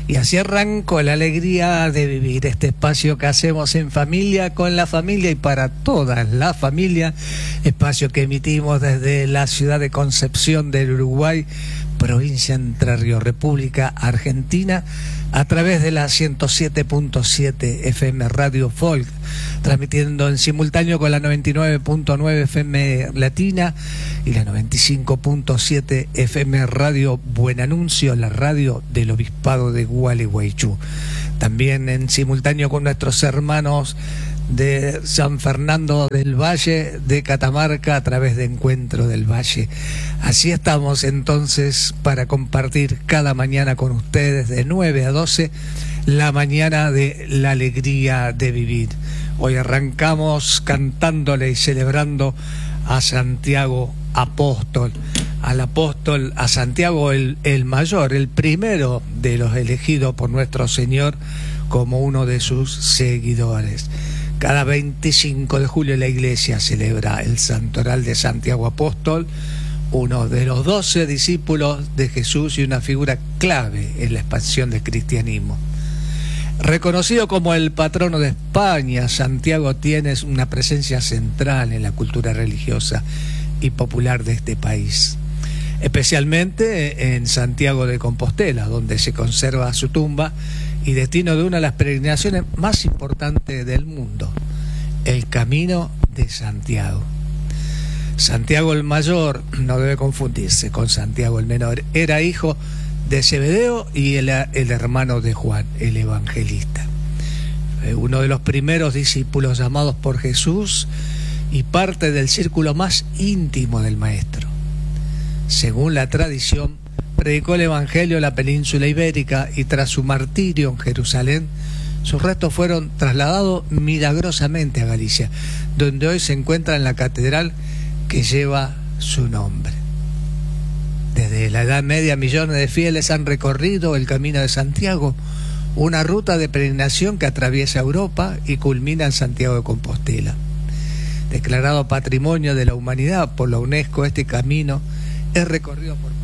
Y así arranco la alegría de vivir, este espacio que hacemos en familia, con la familia y para toda la familia, espacio que emitimos desde la ciudad de Concepción del Uruguay, provincia Entre Ríos, República Argentina, a través de la 107.7 FM Radio Folk, transmitiendo en simultáneo con la 99.9 FM Latina y la 95.7 FM Radio Buen Anuncio, la radio del Obispado de Gualeguaychú. También en simultáneo con nuestros hermanos de San Fernando del Valle, de Catamarca, a través de Encuentro del Valle. Así estamos entonces para compartir cada mañana con ustedes de 9 a 12 la mañana de la alegría de vivir. Hoy arrancamos cantándole y celebrando a Santiago Apóstol, al apóstol, a Santiago el mayor, el primero de los elegidos por nuestro Señor como uno de sus seguidores. Cada 25 de julio la Iglesia celebra el Santoral de Santiago Apóstol, uno de los 12 discípulos de Jesús y una figura clave en la expansión del cristianismo. Reconocido como el patrono de España, Santiago tiene una presencia central en la cultura religiosa y popular de este país, especialmente en Santiago de Compostela, donde se conserva su tumba y destino de una de las peregrinaciones más importantes del mundo, el Camino de Santiago. Santiago el mayor no debe confundirse con Santiago el menor, era hijo de Zebedeo y el hermano de Juan, el evangelista. Uno de los primeros discípulos llamados por Jesús y parte del círculo más íntimo del Maestro. Según la tradición, predicó el Evangelio en la península ibérica y tras su martirio en Jerusalén, sus restos fueron trasladados milagrosamente a Galicia, donde hoy se encuentra en la catedral que lleva su nombre. Desde la Edad Media, millones de fieles han recorrido el Camino de Santiago, una ruta de peregrinación que atraviesa Europa y culmina en Santiago de Compostela. Declarado Patrimonio de la Humanidad por la UNESCO, este camino es recorrido por